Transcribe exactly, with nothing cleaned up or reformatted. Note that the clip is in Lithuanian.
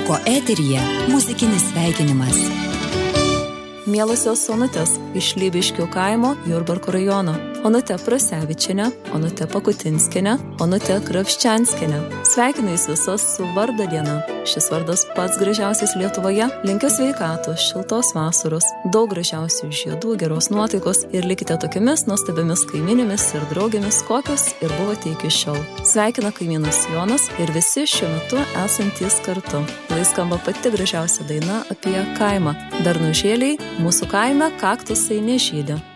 Feisbuko eteryje muzikinis sveikinimas. Mielosios Onutės iš Lybiškių kaimo Jurbarko rajono. Onutė Prasevičienė, Onutė Pakutinskienė, Onutė Kravščianskienė. Sveikinu jūs visos su vardo diena. Šis vardas pats gražiausias Lietuvoje. Linkiu sveikatos, šiltos vasaros, daug gražiausių žiedų, geros nuotaikos ir likite tokiamis nuostabiamis kaiminėmis ir draugėmis, kokios ir buvote iki šiol. Sveikina kaimynas Jonas ir visi šiuo metu esantys kartu. Lai skamba pati gražiausia daina apie kaimą. Dar nužėliai, mūsų kaime kaktusai nežydi.